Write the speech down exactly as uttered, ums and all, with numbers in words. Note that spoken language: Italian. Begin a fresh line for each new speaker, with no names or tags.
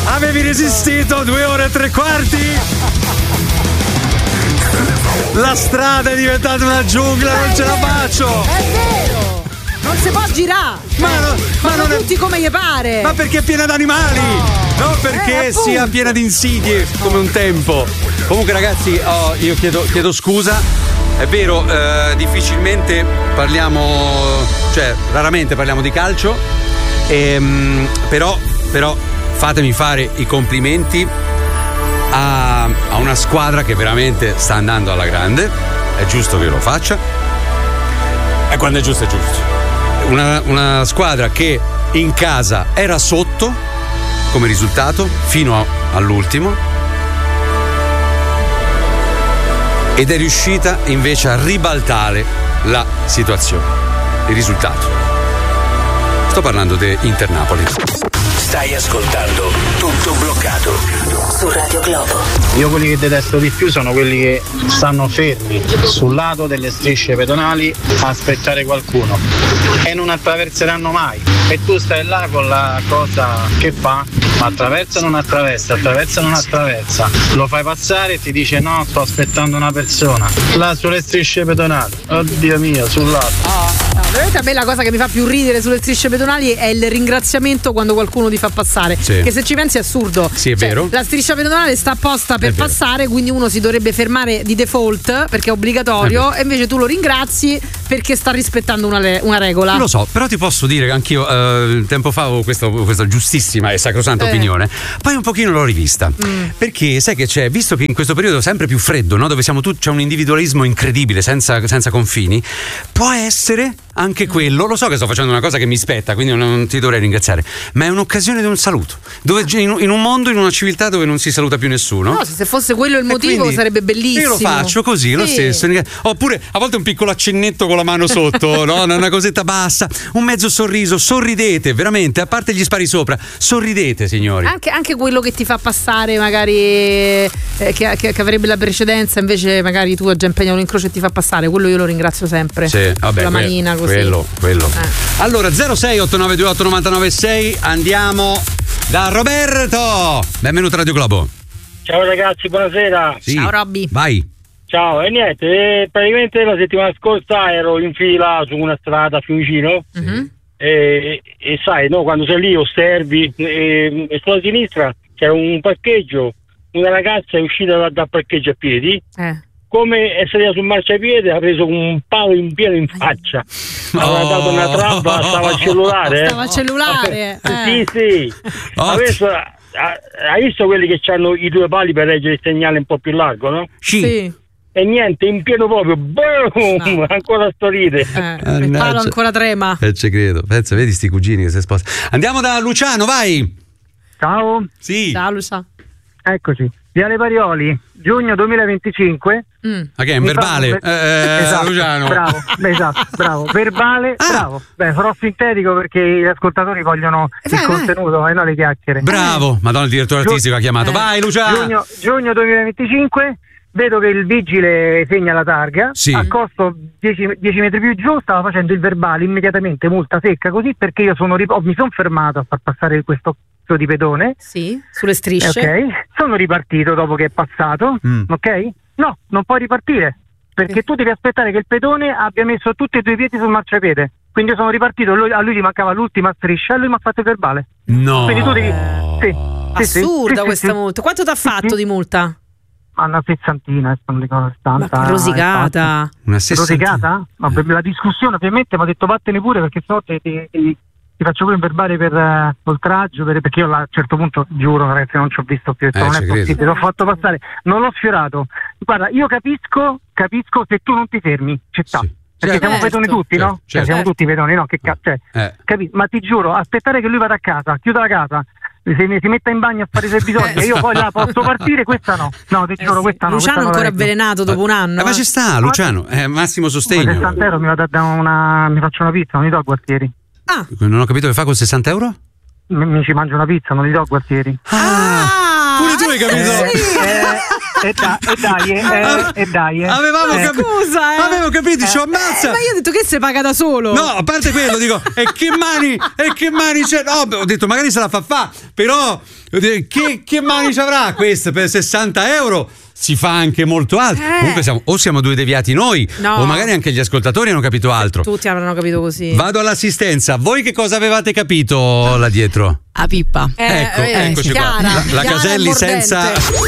Avevi resistito due ore e tre quarti? La strada è diventata una giungla, non ce la faccio!
È vero! Non si può girare!
Ma, no, ma non
tutti
è...
come gli pare!
Ma perché è piena d'animali! No, non perché
eh,
sia piena di insidie come un tempo. Comunque ragazzi, oh, io chiedo, chiedo scusa. È vero, eh, difficilmente parliamo, cioè raramente parliamo di calcio, ehm, però, però fatemi fare i complimenti a, a una squadra che veramente sta andando alla grande. È giusto che lo faccia, e quando è giusto è giusto. Una, una squadra che in casa era sotto come risultato fino a, all'ultimo ed è riuscita invece a ribaltare la situazione, il risultato. Sto parlando di Inter Napoli.
Stai ascoltando Tutto Bloccato su Radio Globo.
Io quelli che detesto di più sono quelli che stanno fermi sul lato delle strisce pedonali a aspettare qualcuno e non attraverseranno mai. E tu stai là con la cosa che fa, ma attraversa o non attraversa, attraversa o non attraversa. Lo fai passare e ti dice no, sto aspettando una persona. Là sulle strisce pedonali. Oddio mio, sul lato.
Oh, no, veramente a me la cosa che mi fa più ridere sulle strisce pedonali è il ringraziamento quando qualcuno ti fa passare.
Sì.
Che se ci pensi è assurdo.
Sì, è
cioè,
vero.
La striscia pedonale sta apposta per passare, quindi uno si dovrebbe fermare di default perché è obbligatorio, e invece tu lo ringrazi perché sta rispettando una, le- una regola.
Lo so, però ti posso dire che anch'io eh, tempo fa avevo questa, questa giustissima e sacrosanta
Eh.
opinione, poi un pochino l'ho rivista,
Mm.
perché sai che c'è, visto che in questo periodo è sempre più freddo, no? Dove siamo tutti, c'è un individualismo incredibile, senza, senza confini, può essere anche quello, lo so che sto facendo una cosa che mi spetta, quindi non ti dovrei ringraziare, ma è un'occasione di un saluto, dove in, in un mondo, in una civiltà dove non si saluta più nessuno.
No, se fosse quello il
E
motivo
quindi
sarebbe bellissimo.
Io lo faccio così, lo
Sì.
stesso. Oppure a volte un piccolo accennetto con la mano sotto, no? Una cosetta bassa, un mezzo sorriso, sorridete, veramente, a parte gli spari sopra, sorridete, signori.
Anche, anche quello che ti fa passare magari eh, che, che, che avrebbe la precedenza, invece magari tu già impegnano in croce e ti fa passare, quello io lo ringrazio sempre.
Sì, vabbè,
con la
que-
manina così.
quello, quello.
Eh.
Allora zero sei otto nove due otto nove nove sei, andiamo da Roberto. Benvenuto a Radio Globo.
Ciao ragazzi, buonasera.
Sì.
Ciao Robby.
Vai.
Ciao, e niente, eh, praticamente la settimana scorsa ero in fila su una strada a Fiumicino
Mhm.
e, e sai, no, quando sei lì osservi e, e sulla sinistra c'era un parcheggio, una ragazza è uscita da- dal parcheggio a piedi,
Eh.
come è salita sul marciapiede ha preso un palo in pieno in faccia, aveva
Oh.
dato una trappola, stava al cellulare. eh.
Stava al cellulare. eh.
Sì, sì.
Oh.
Adesso, ah, hai visto quelli che hanno i due pali per reggere il segnale un po' più largo, no?
Sì.
Sì.
E niente, in pieno proprio, boom,
No.
ancora sto ride.
Eh, il
Mannaggia.
palo ancora trema.
Eh, ci credo. Pensa, vedi sti cugini che si spostano. Andiamo da Luciano, vai.
Ciao,
Sì.
Ciao Lucia.
eccoci. Viale Parioli, giugno duemilaventicinque.
Mm.
Ma che è un
Mi
verbale?
fa-
Eh,
esatto,
Luciano.
bravo, esatto, bravo. Verbale,
Ah.
bravo. Beh, farò sintetico perché gli ascoltatori vogliono
Eh, vai,
il contenuto e non le chiacchiere.
Bravo. Madonna, il direttore
Giu-
artistico ha chiamato.
Eh.
Vai, Luciano.
Giugno, giugno duemilaventicinque, vedo che il vigile segna la targa,
Sì.
accosto dieci metri più giù, stava facendo il verbale, immediatamente multa secca così, perché io sono rip- oh, mi sono fermato a far passare questo pezzo di pedone,
Sì, sulle strisce.
ok, sono ripartito dopo che è passato,
Mm.
ok? No, non puoi ripartire, perché tu devi aspettare che il pedone abbia messo tutti e due i piedi sul marciapiede. Quindi io sono ripartito, lui- a lui gli mancava l'ultima striscia e lui mi ha fatto il verbale.
No.
Quindi tu devi... Sì, sì, sì,
Assurda
sì, sì,
questa
sì.
multa. Quanto ti ha fatto
Sì.
di multa?
Ma una sessantina, adesso non ricordo, settanta.
Ma che rosicata.
Una sessantina.
Rosicata? Ma per la discussione ovviamente mi ha detto vattene pure, perché sennò ti, ti, ti, ti faccio pure un verbale per eh, oltraggio, per- perché io a un certo punto giuro ragazzi non ci ho visto più, ho detto,
Eh,
non
ci
è
credo.
possibile, l'ho fatto passare, non l'ho sfiorato. Guarda, io capisco, capisco se tu non ti fermi, ci sta.
Sì.
Perché
Certo.
siamo pedoni tutti,
Certo,
no?
certo.
Cioè, siamo tutti pedoni, no? Che cazzo, cioè,
Eh.
capi- ma ti giuro, aspettare che lui vada a casa, chiuda la casa, se mi si metta in bagno a fare i suoi bisogni e io poi là posso partire, questa no. No, ti giuro, questa no. questa
Luciano
non la
ancora
reggo.
avvelenato dopo un anno.
Eh, ma
eh.
ci sta, Luciano. È massimo
Ma
sostegno.
sessanta euro mi vado a dare una. Mi faccio una pizza, non gli do guartieri.
Ah.
Non ho capito che fa con sessanta euro?
Mi, mi ci mangio una pizza, non gli do guartieri.
Ah, pure tu hai capito?
Sì.
Eh, E dai, e dai, eh, e dai. eh.
Avevamo
Eh.
capi-
Scusa, eh.
Avevo capito, dicevo, ammazza.
Ma io ho detto che si paga da solo.
No, a parte quello, dico, e che mani, e che mani c'è? No, ho detto, magari se la fa fa, però che, che mani ci avrà questa per sessanta euro? Si fa anche molto altro.
Eh.
Comunque siamo, o siamo due deviati noi,
No.
o magari anche gli ascoltatori hanno capito altro.
Tutti avranno capito così.
Vado all'assistenza. Voi che cosa avevate capito là dietro?
A pippa.
Eh,
ecco,
eh,
eccoci qua.
Chiara,
La, la
Chiara
Caselli
mordente.
senza